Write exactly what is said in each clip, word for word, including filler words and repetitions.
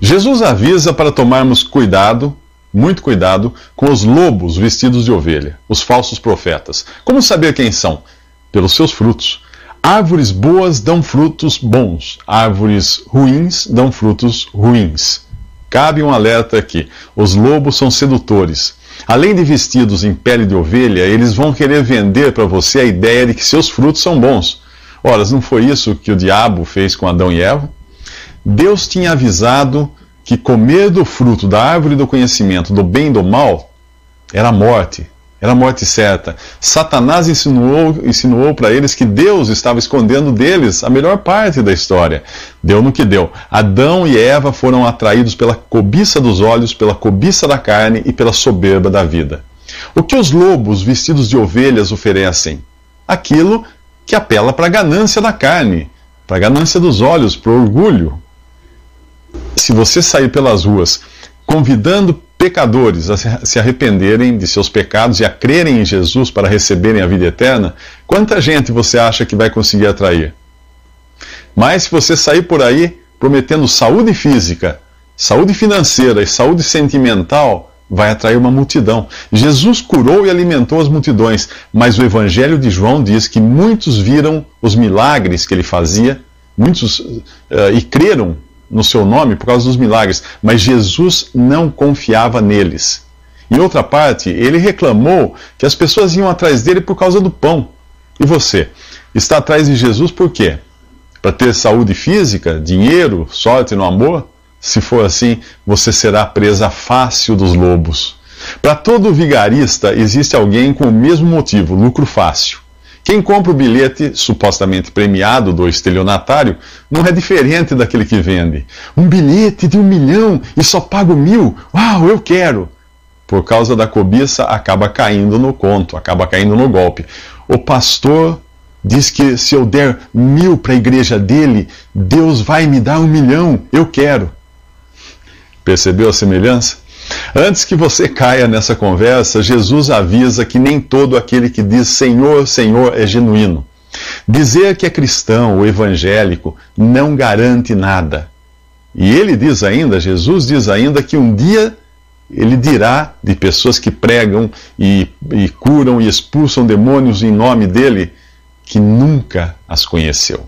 Jesus avisa para tomarmos cuidado, muito cuidado, com os lobos vestidos de ovelha, os falsos profetas. Como saber quem são? Pelos seus frutos. Árvores boas dão frutos bons, árvores ruins dão frutos ruins. Cabe um alerta aqui: os lobos são sedutores. Além de vestidos em pele de ovelha, eles vão querer vender para você a ideia de que seus frutos são bons. Ora, não foi isso que o diabo fez com Adão e Eva? Deus tinha avisado que comer do fruto da árvore do conhecimento do bem e do mal era morte, era morte certa. Satanás insinuou, insinuou para eles que Deus estava escondendo deles a melhor parte da história. Deu no que deu. Adão e Eva foram atraídos pela cobiça dos olhos, pela cobiça da carne e pela soberba da vida. O que os lobos vestidos de ovelhas oferecem? Aquilo que apela para a ganância da carne, para a ganância dos olhos, para o orgulho. Se você sair pelas ruas convidando pecadores a se arrependerem de seus pecados e a crerem em Jesus para receberem a vida eterna, quanta gente você acha que vai conseguir atrair? Mas se você sair por aí prometendo saúde física, saúde financeira e saúde sentimental, vai atrair uma multidão. Jesus curou e alimentou as multidões, mas o Evangelho de João diz que muitos viram os milagres que ele fazia, muitos uh, e creram no seu nome por causa dos milagres, mas Jesus não confiava neles. Em outra parte, ele reclamou que as pessoas iam atrás dele por causa do pão. E você? Está atrás de Jesus por quê? Para ter saúde física, dinheiro, sorte no amor? Se for assim, você será presa fácil dos lobos. Para todo vigarista, existe alguém com o mesmo motivo, lucro fácil. Quem compra o bilhete supostamente premiado do estelionatário não é diferente daquele que vende. Um bilhete de um milhão e só pago mil? Uau, eu quero! Por causa da cobiça, acaba caindo no conto, acaba caindo no golpe. O pastor diz que se eu der mil para a igreja dele, Deus vai me dar um milhão. Eu quero. Percebeu a semelhança? Antes que você caia nessa conversa, Jesus avisa que nem todo aquele que diz Senhor, Senhor é genuíno. Dizer que é cristão ou evangélico não garante nada. E ele diz ainda, Jesus diz ainda que um dia ele dirá de pessoas que pregam e, e curam e expulsam demônios em nome dele, que nunca as conheceu.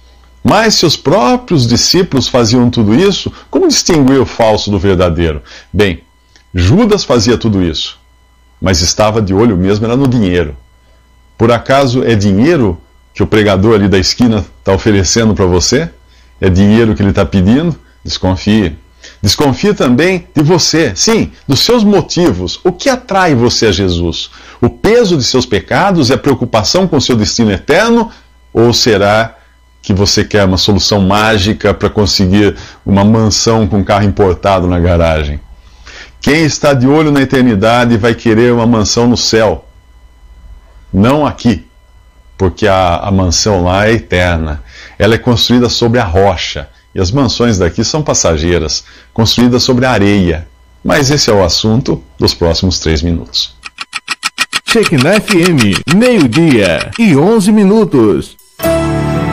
Mas se os próprios discípulos faziam tudo isso, como distinguir o falso do verdadeiro? Bem, Judas fazia tudo isso, mas estava de olho mesmo, era no dinheiro. Por acaso é dinheiro que o pregador ali da esquina está oferecendo para você? É dinheiro que ele está pedindo? Desconfie. Desconfie também de você, sim, dos seus motivos. O que atrai você a Jesus? O peso de seus pecados e a preocupação com seu destino eterno? Ou será que você quer uma solução mágica para conseguir uma mansão com carro importado na garagem? Quem está de olho na eternidade vai querer uma mansão no céu, não aqui, porque a, a mansão lá é eterna. Ela é construída sobre a rocha, e as mansões daqui são passageiras, construídas sobre a areia. Mas esse é o assunto dos próximos três minutos. Shekinah F M, meio-dia e onze minutos.